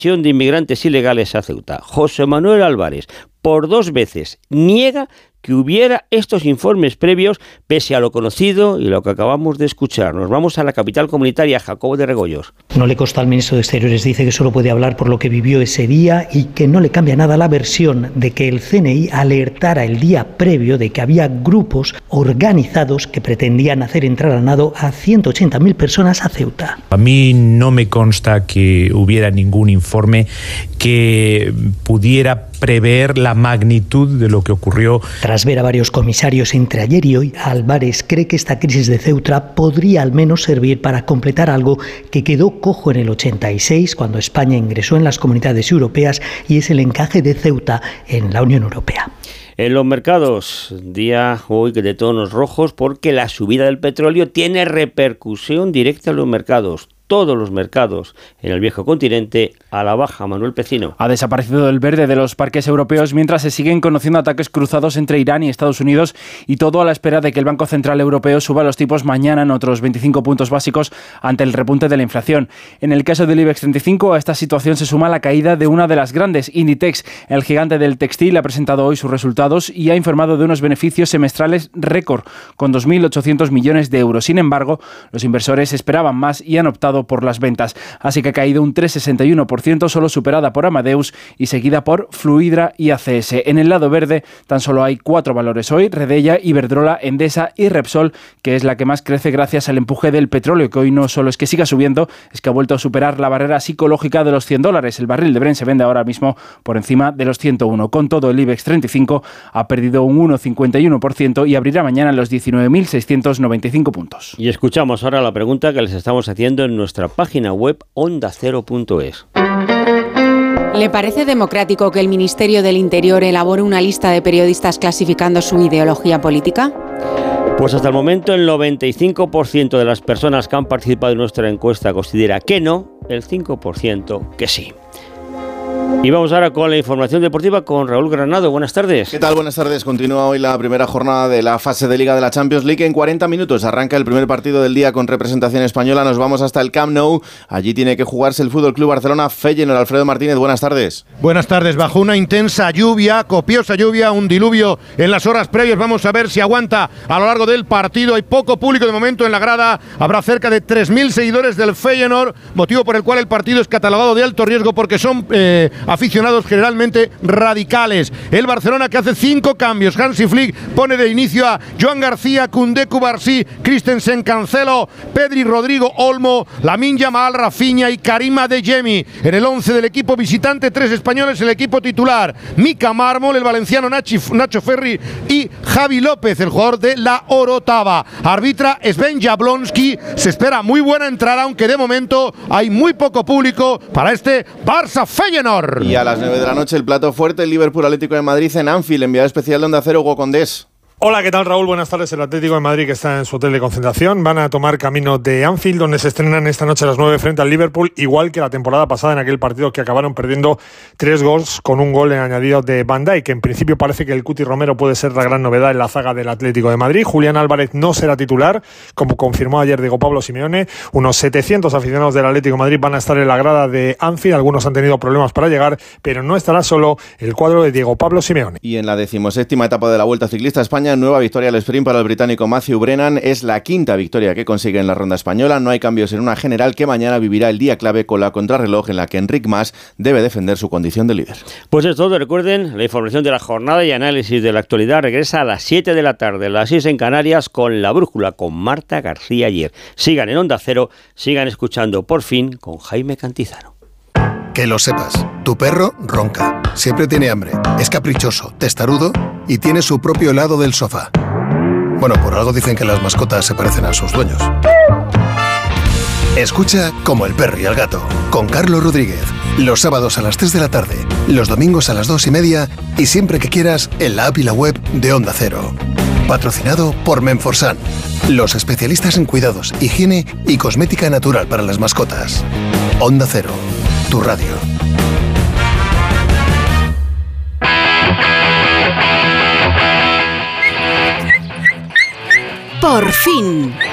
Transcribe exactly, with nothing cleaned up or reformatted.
de inmigrantes ilegales a Ceuta. José Manuel Álvarez, por dos veces, niega que hubiera estos informes previos, pese a lo conocido y lo que acabamos de escuchar. Nos vamos a la capital comunitaria, Jacobo de Regoyos. No le consta al ministro de Exteriores, dice que solo puede hablar por lo que vivió ese día y que no le cambia nada la versión de que el C N I alertara el día previo de que había grupos organizados que pretendían hacer entrar a nado a ciento ochenta mil personas a Ceuta. A mí no me consta que hubiera ningún informe que pudiera prever la magnitud de lo que ocurrió. Tras ver a varios comisarios entre ayer y hoy, Álvarez cree que esta crisis de Ceuta podría al menos servir para completar algo que quedó cojo en el ochenta y seis, cuando España ingresó en las comunidades europeas, y es el encaje de Ceuta en la Unión Europea. En los mercados, día hoy de tonos rojos, porque la subida del petróleo tiene repercusión directa en los mercados. Todos los mercados en el viejo continente a la baja. Manuel Pecino. Ha desaparecido el verde de los parques europeos mientras se siguen conociendo ataques cruzados entre Irán y Estados Unidos, y todo a la espera de que el Banco Central Europeo suba los tipos mañana en otros veinticinco puntos básicos ante el repunte de la inflación. En el caso del IBEX treinta y cinco, a esta situación se suma la caída de una de las grandes. Inditex, el gigante del textil, ha presentado hoy sus resultados y ha informado de unos beneficios semestrales récord, con dos mil ochocientos millones de euros. Sin embargo, los inversores esperaban más y han optado por las ventas. Así que ha caído un tres coma sesenta y uno por ciento, solo superada por Amadeus y seguida por Fluidra y A C S. En el lado verde tan solo hay cuatro valores hoy: Redella, Iberdrola, Endesa y Repsol, que es la que más crece gracias al empuje del petróleo, que hoy no solo es que siga subiendo, es que ha vuelto a superar la barrera psicológica de los cien dólares. El barril de Brent se vende ahora mismo por encima de los ciento uno. Con todo, el IBEX treinta y cinco ha perdido un uno coma cincuenta y uno por ciento y abrirá mañana en los diecinueve mil seiscientos noventa y cinco puntos. Y escuchamos ahora la pregunta que les estamos haciendo en nuestra página web onda cero punto es. ¿Le parece democrático que el Ministerio del Interior elabore una lista de periodistas clasificando su ideología política? Pues hasta el momento el noventa y cinco por ciento de las personas que han participado en nuestra encuesta considera que no, el cinco por ciento que sí. Y vamos ahora con la información deportiva con Raúl Granado. Buenas tardes. ¿Qué tal? Buenas tardes. Continúa hoy la primera jornada de la fase de Liga de la Champions League. En cuarenta minutos arranca el primer partido del día con representación española. Nos vamos hasta el Camp Nou. Allí tiene que jugarse el F C Barcelona Feyenoord. Alfredo Martínez, buenas tardes. Buenas tardes. Bajo una intensa lluvia, copiosa lluvia, un diluvio en las horas previas. Vamos a ver si aguanta a lo largo del partido. Hay poco público de momento en la grada. Habrá cerca de tres mil seguidores del Feyenoord, motivo por el cual el partido es catalogado de alto riesgo porque son eh, aficionados generalmente radicales. El Barcelona, que hace cinco cambios. Hansi Flick pone de inicio a Joan García, Koundé, Cubarsí, Christensen, Cancelo, Pedri, Rodrigo, Olmo, Lamine Yamal, Rafinha y Karim Adeyemi. En el once del equipo visitante, tres españoles, el equipo titular: Mika Mármol, el valenciano Nachi, Nacho Ferri y Javi López, el jugador de la Orotava. Arbitra Sven Jablonski. Se espera muy buena entrada, aunque de momento hay muy poco público para este Barça Feyenoord. Y a las nueve de la noche el plato fuerte, el Liverpool Atlético de Madrid en Anfield. Enviado especial de Onda Cero, Hugo Condés. Hola, ¿qué tal, Raúl? Buenas tardes. El Atlético de Madrid, que está en su hotel de concentración, van a tomar camino de Anfield, donde se estrenan esta noche a las nueve frente al Liverpool, igual que la temporada pasada en aquel partido que acabaron perdiendo tres goles con un gol en añadido de Van Dijk, que en principio parece que el Cuti Romero puede ser la gran novedad en la zaga del Atlético de Madrid. Julián Álvarez no será titular, como confirmó ayer Diego Pablo Simeone. Unos setecientos aficionados del Atlético de Madrid van a estar en la grada de Anfield. Algunos han tenido problemas para llegar, pero no estará solo el cuadro de Diego Pablo Simeone. Y en la decimoséptima etapa de la Vuelta Ciclista a España, nueva victoria al sprint para el británico Matthew Brennan. Es la quinta victoria que consigue en la ronda española. No hay cambios en una general que mañana vivirá el día clave con la contrarreloj, en la que Enric Mas debe defender su condición de líder. Pues es todo. Recuerden, la información de la jornada y análisis de la actualidad regresa a las siete de la tarde, a las seis en Canarias, con La Brújula, con Marta García Ayer. Sigan en Onda Cero, sigan escuchando Por Fin con Jaime Cantizano. Que lo sepas, tu perro ronca, siempre tiene hambre, es caprichoso, testarudo y tiene su propio lado del sofá. Bueno, por algo dicen que las mascotas se parecen a sus dueños. Escucha Como el perro y el gato, con Carlos Rodríguez, los sábados a las tres de la tarde, los domingos a las dos y media y siempre que quieras en la app y la web de Onda Cero. Patrocinado por Menforsan, los especialistas en cuidados, higiene y cosmética natural para las mascotas. Onda Cero, tu radio. Por fin.